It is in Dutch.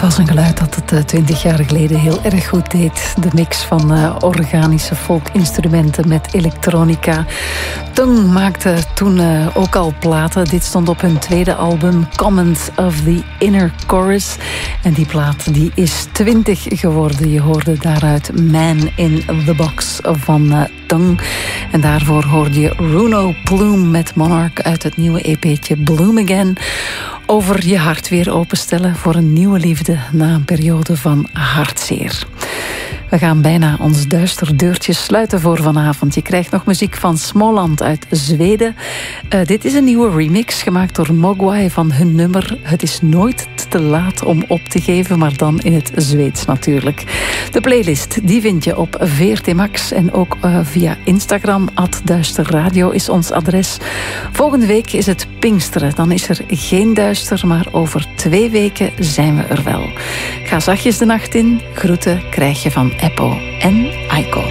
was een geluid dat het 20 jaar geleden heel erg goed deed. De mix van organische folkinstrumenten met elektronica. Tung maakte toen ook al platen. Dit stond op hun tweede album, Comments of the Inner Chorus. En die plaat die is 20 geworden. Je hoorde daaruit Man in the Box van Tung. En daarvoor hoorde je Runo Plume met Monarch uit het nieuwe EP'tje Bloom Again. Over je hart weer openstellen voor een nieuwe liefde na een periode van hartzeer. We gaan bijna ons duister deurtje sluiten voor vanavond. Je krijgt nog muziek van Småland uit Zweden. Dit is een nieuwe remix gemaakt door Mogwai van hun nummer Het is nooit te laat om op te geven, maar dan in het Zweeds natuurlijk. De playlist die vind je op VRT Max en ook via Instagram. @duisterradio is ons adres. Volgende week is het Pinksteren. Dan is er geen duister, maar over 2 weken zijn we er wel. Ga zachtjes de nacht in. Groeten krijg je van Eppo en Aiko.